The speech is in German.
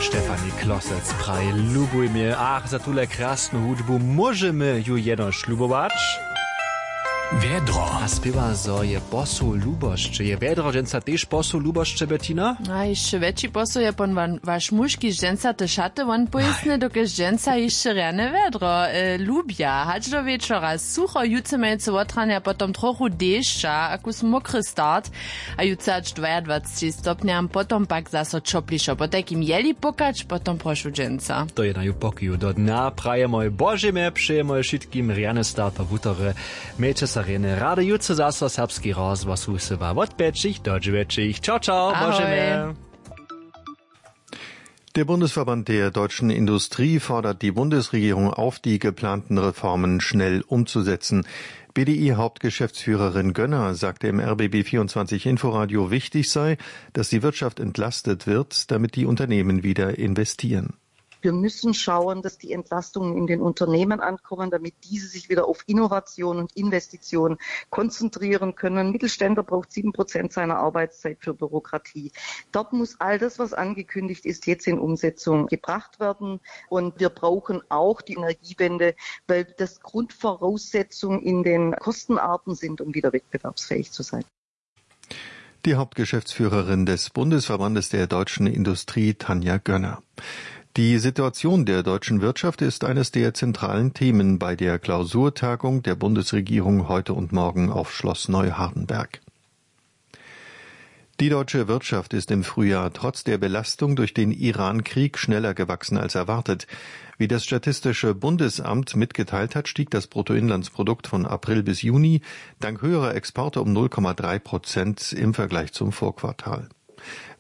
Stefanie Klossec praj lubujmy, ach, za tule krasnu hudbu możemy ju jedno ślubować. Wiedro. A spiewa zo je posu luboszcze. Je wiedro, dżęca też posu luboszcze, Bettina? A jeszcze więcej posu je pon wasz mużki dżęca te szaty won pojsne, dokiż dżęca jeszcze rane wiedro lubia. Hać do wieczora sucho, jutce mejce wotrania, potom trochu deszcza, akus mokry start, a jutce aż 22 stopniam, potom pak zaso čoplišo. Po takim jeli pokać, potom prošu dżęca. To je na ju pokiju do dna, prajemo božime, přejemo šitkim rjane start po vutore, mejče Sarene. Rade jutze zaso serbski rozwas usywa od 5 do 9. Ciao, ciao, božime. Der Bundesverband der deutschen Industrie fordert die Bundesregierung auf, die geplanten Reformen schnell umzusetzen. BDI-Hauptgeschäftsführerin Gönner sagte im RBB24 Inforadio, wichtig sei, dass die Wirtschaft entlastet wird, damit die Unternehmen wieder investieren. Wir müssen schauen, dass die Entlastungen in den Unternehmen ankommen, damit diese sich wieder auf Innovation und Investition konzentrieren können. Ein Mittelständler braucht 7% seiner Arbeitszeit für Bürokratie. Dort muss all das, was angekündigt ist, jetzt in Umsetzung gebracht werden. Und wir brauchen auch die Energiewende, weil das Grundvoraussetzungen in den Kostenarten sind, um wieder wettbewerbsfähig zu sein. Die Hauptgeschäftsführerin des Bundesverbandes der deutschen Industrie, Tanja Gönner. Die Situation der deutschen Wirtschaft ist eines der zentralen Themen bei der Klausurtagung der Bundesregierung heute und morgen auf Schloss Neuhardenberg. Die deutsche Wirtschaft ist im Frühjahr trotz der Belastung durch den Iran-Krieg schneller gewachsen als erwartet. Wie das Statistische Bundesamt mitgeteilt hat, stieg das Bruttoinlandsprodukt von April bis Juni dank höherer Exporte um 0,3% im Vergleich zum Vorquartal.